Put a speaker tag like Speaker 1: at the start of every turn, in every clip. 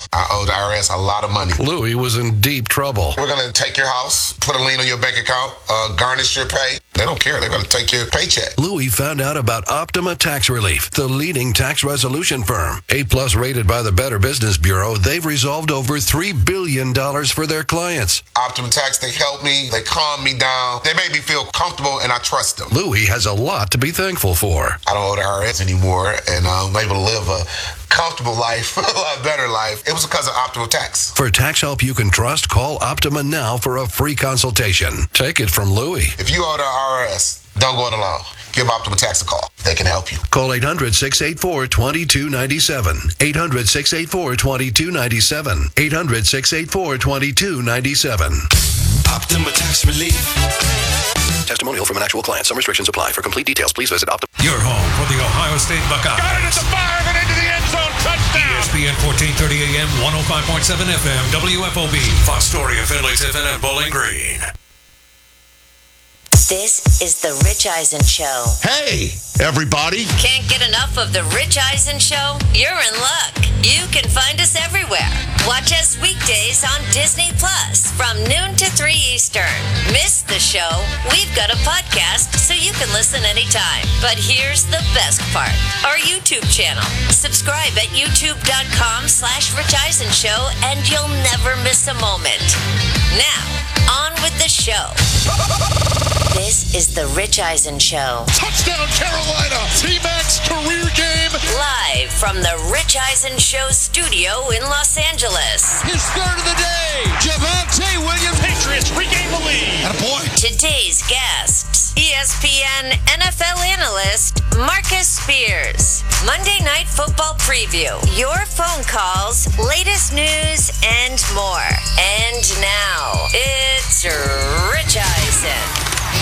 Speaker 1: I owe the IRS a lot of money.
Speaker 2: Louis was in deep trouble.
Speaker 1: We're going to take your house, put a lien on your bank account, garnish your pay. They don't care. They're going to take your paycheck.
Speaker 2: Louis found out about Optima Tax Relief, the leading tax resolution firm. A+ rated by the Better Business Bureau, they've resolved over $3 billion for their clients.
Speaker 1: Optima Tax, they help me. They calm me down. They make me feel comfortable, and I trust them.
Speaker 2: Louis has a lot to be thankful for.
Speaker 1: I don't owe the IRS anymore, and I'm able to live a comfortable life, a lot better life. It was because of Optima Tax.
Speaker 2: For tax help you can trust, call Optima now for a free consultation. Take it from Louis.
Speaker 1: If you owe the IRS, don't go it alone. Give Optima Tax a call. They can help you.
Speaker 2: Call 800-684-2297. 800-684-2297. 800-684-2297.
Speaker 3: Optima Tax Relief.
Speaker 2: Testimonial from an actual client. Some restrictions apply. For complete details, please visit Optima.
Speaker 4: Your home for the Ohio State Buckeyes.
Speaker 5: Got it at the 5 and into the end zone. Touchdown.
Speaker 4: ESPN 1430 AM, 105.7 FM, WFOB. Fox Story, Findlay, Tiffin, and Bowling Green.
Speaker 6: This is the Rich Eisen Show.
Speaker 7: Hey, everybody.
Speaker 6: Can't get enough of the Rich Eisen Show? You're in luck. You can find us everywhere. Watch us weekdays on Disney Plus from noon to 3 Eastern. Miss the show? We've got a podcast so you can listen anytime. But here's the best part. Our YouTube channel. Subscribe at youtube.com/Rich Eisen Show and you'll never miss a moment. Now, on with the show. This is the Rich Eisen Show.
Speaker 5: Touchdown, Carolina. T-Mac's career game.
Speaker 6: Live from the Rich Eisen Show studio in Los Angeles.
Speaker 5: His third of the day. Javonte Williams. Patriots regain the lead.
Speaker 7: Attaboy.
Speaker 6: Today's guests, ESPN NFL analyst Marcus Spears. Monday Night Football preview. Your phone calls, latest news, and more. And now, it's Rich Eisen.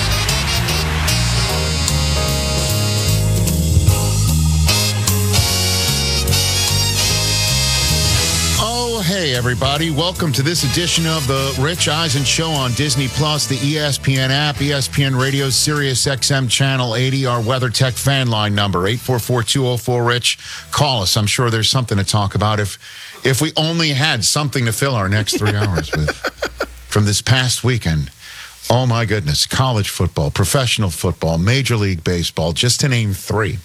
Speaker 7: Oh, hey, everybody. Welcome to this edition of the Rich Eisen Show on Disney Plus, the ESPN app, ESPN Radio, Sirius XM Channel 80, our WeatherTech fan line number, 844-204-RICH. Call us. I'm sure there's something to talk about if we only had something to fill our next 3 hours with from this past weekend. Oh, my goodness. College football, professional football, Major League Baseball, just to name 3.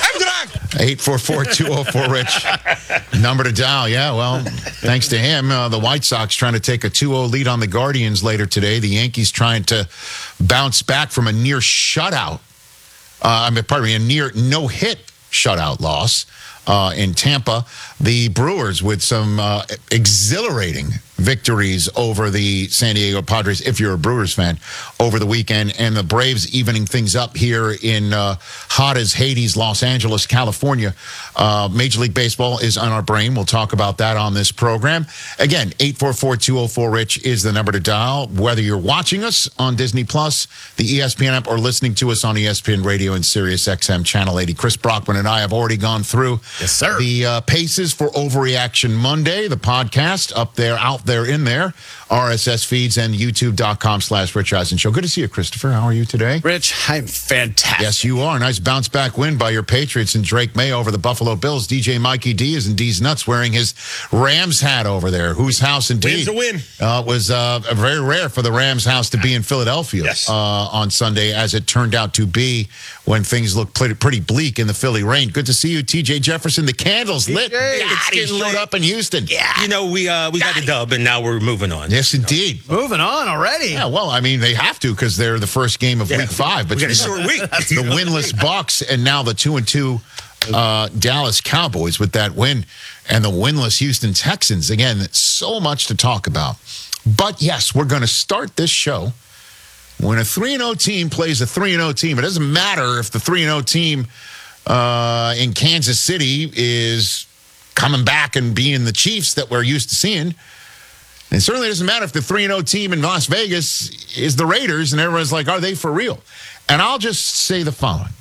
Speaker 7: 844-204-RICH. Number to dial. Yeah, well, thanks to him, the White Sox trying to take a 2-0 lead on the Guardians later today. The Yankees trying to bounce back from a near shutout. A near no-hit shutout loss in Tampa. The Brewers with some exhilarating victories over the San Diego Padres, if you're a Brewers fan, over the weekend. And the Braves evening things up here in hot as Hades, Los Angeles, California. Major League Baseball is on our brain. We'll talk about that on this program. Again, 844-204-RICH is the number to dial. Whether you're watching us on Disney Plus, the ESPN app, or listening to us on ESPN Radio and Sirius XM Channel 80. Chris Brockman and I have already gone through the paces for Overreaction Monday, the podcast up there, out there, in there, RSS feeds and youtube.com/Rich Eisen Show. Good to see you, Christopher. How are you today?
Speaker 8: Rich, I'm fantastic.
Speaker 7: Yes, you are. Nice bounce back win by your Patriots and Drake May over the Buffalo Bills. DJ Mikey D is in D's nuts wearing his Rams hat over there. Whose house indeed?
Speaker 8: Win's a win.
Speaker 7: It was very rare for the Rams house to be in Philadelphia on Sunday, as it turned out to be when things looked pretty bleak in the Philly rain. Good to see you, TJ Jefferson. The candle's lit. He showed up in Houston.
Speaker 8: Yeah. You know, we got the dub, and now we're moving on.
Speaker 7: Yes, indeed.
Speaker 8: Moving on already.
Speaker 7: Yeah, well, I mean, they have to because they're the first game of Week 5. But
Speaker 8: we got a short week.
Speaker 7: The winless Bucs and now the 2-2 Dallas Cowboys with that win, and the winless Houston Texans. Again, so much to talk about. But yes, we're going to start this show when a 3-0 team plays a 3-0 team. It doesn't matter if the 3-0 team in Kansas City is coming back and being the Chiefs that we're used to seeing. And it certainly doesn't matter if the 3-0 team in Las Vegas is the Raiders, and everyone's like, are they for real? And I'll just say the following.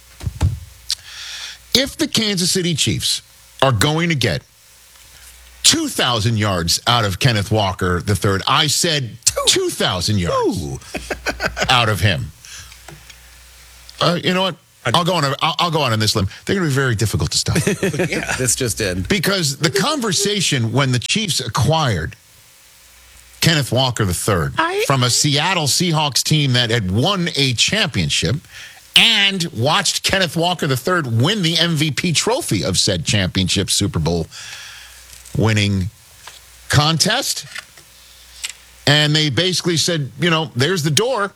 Speaker 7: If the Kansas City Chiefs are going to get 2,000 yards out of Kenneth Walker III, I said 2,000 yards out of him. You know what? I'll go on this limb. They're going to be very difficult to stop.
Speaker 3: Yeah, this just did.
Speaker 7: Because the conversation when the Chiefs acquired Kenneth Walker III from a Seattle Seahawks team that had won a championship and watched Kenneth Walker III win the MVP trophy of said championship Super Bowl winning contest. And they basically said, there's the door.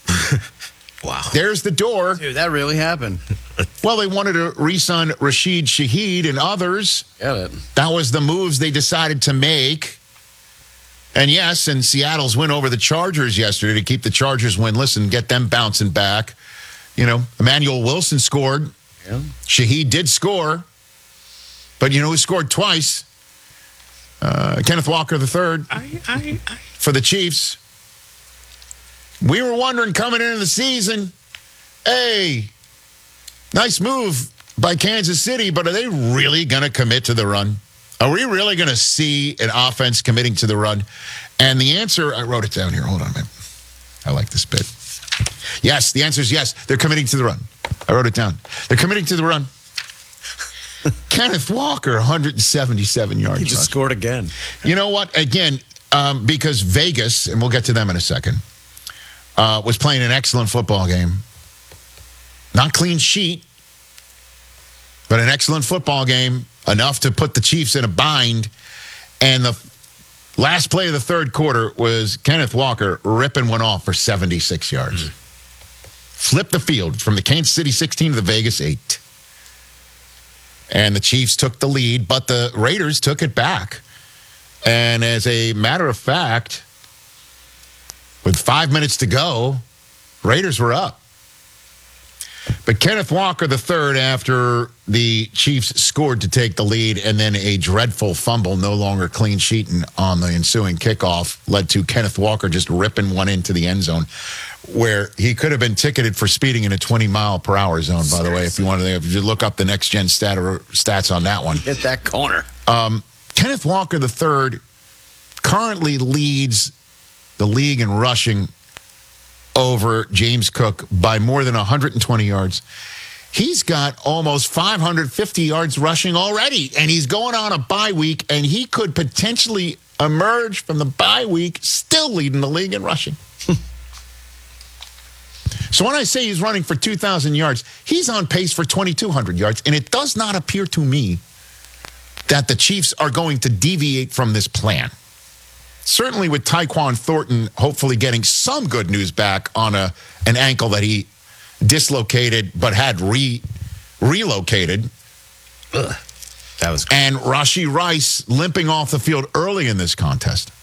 Speaker 8: Wow.
Speaker 7: There's the door.
Speaker 3: Dude, that really happened.
Speaker 7: Well, they wanted to re-sign Rashid Shaheed and others.
Speaker 3: Get it.
Speaker 7: That was the moves they decided to make. And yes, and Seattle's win over the Chargers yesterday to keep the Chargers winless and get them bouncing back. Emmanuel Wilson scored.
Speaker 3: Yeah.
Speaker 7: Shaheed did score. But who scored twice? Kenneth Walker III for the Chiefs. We were wondering coming into the season, hey, nice move by Kansas City, but are they really going to commit to the run? Are we really going to see an offense committing to the run? And the answer, I wrote it down here. Hold on a minute. I like this bit. Yes, the answer is yes. They're committing to the run. I wrote it down. They're committing to the run. Kenneth Walker, 177 yards.
Speaker 3: He just scored again.
Speaker 7: You know what? Again, because Vegas, and we'll get to them in a second, was playing an excellent football game. Not clean sheet, but an excellent football game, enough to put the Chiefs in a bind. And the last play of the third quarter was Kenneth Walker ripping one off for 76 yards. Flipped the field from the Kansas City 16 to the Vegas 8. And the Chiefs took the lead, but the Raiders took it back. And as a matter of fact, with 5 minutes to go, Raiders were up. But Kenneth Walker III, after the Chiefs scored to take the lead and then a dreadful fumble, no longer clean sheeting on the ensuing kickoff, led to Kenneth Walker just ripping one into the end zone, where he could have been ticketed for speeding in a 20-mile-per-hour zone, by the way, if you look up the next-gen stats on that one.
Speaker 3: Hit that corner.
Speaker 7: Kenneth Walker III currently leads the league in rushing over James Cook by more than 120 yards. He's got almost 550 yards rushing already, and he's going on a bye week, and he could potentially emerge from the bye week still leading the league in rushing. So when I say he's running for 2,000 yards, he's on pace for 2,200 yards, and it does not appear to me that the Chiefs are going to deviate from this plan. Certainly with Tyquan Thornton hopefully getting some good news back on an ankle that he dislocated but had relocated.
Speaker 3: Ugh, that was good.
Speaker 7: And Rashee Rice limping off the field early in this contest.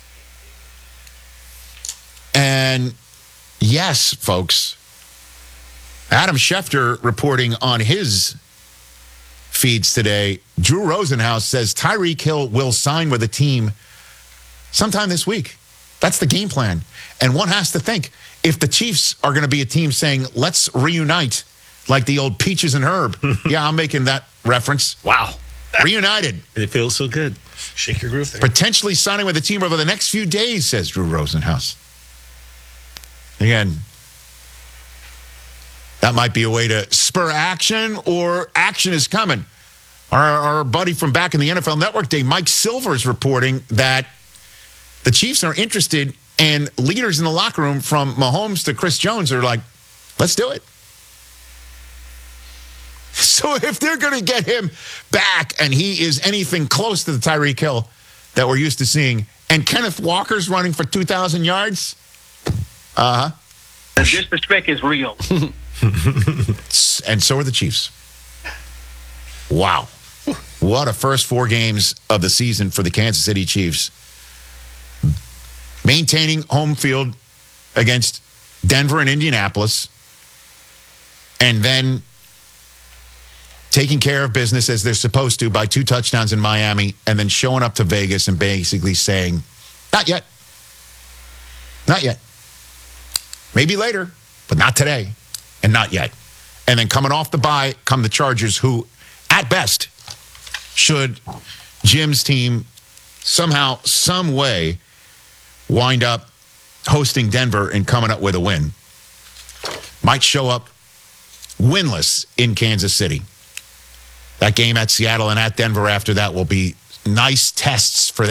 Speaker 7: And yes, folks, Adam Schefter reporting on his feeds today, Drew Rosenhaus says Tyreek Hill will sign with a team sometime this week. That's the game plan. And one has to think, if the Chiefs are going to be a team saying, let's reunite like the old Peaches and Herb. Yeah, I'm making that reference.
Speaker 8: Wow.
Speaker 7: Reunited.
Speaker 8: It feels so good. Shake your groove there.
Speaker 7: Potentially signing with the team over the next few days, says Drew Rosenhaus. Again, that might be a way to spur action, or action is coming. Our buddy from back in the NFL Network Day, Mike Silver's reporting that the Chiefs are interested, and leaders in the locker room from Mahomes to Chris Jones are like, let's do it. So if they're going to get him back and he is anything close to the Tyreek Hill that we're used to seeing, and Kenneth Walker's running for 2,000 yards,
Speaker 9: the disrespect is real.
Speaker 7: And so are the Chiefs. Wow. What a first 4 games of the season for the Kansas City Chiefs. Maintaining home field against Denver and Indianapolis, and then taking care of business as they're supposed to by 2 touchdowns in Miami, and then showing up to Vegas and basically saying, not yet. Not yet. Maybe later, but not today, and not yet. And then coming off the bye come the Chargers, who, at best, should Jim's team somehow, some way, wind up hosting Denver and coming up with a win, might show up winless in Kansas City. That game at Seattle and at Denver after that will be nice tests for